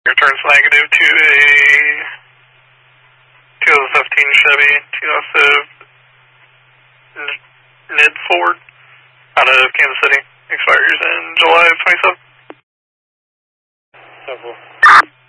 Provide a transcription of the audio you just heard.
Returns negative to a 2015 Chevy 207 Ned Ford out of Kansas City. Expires in July of 27.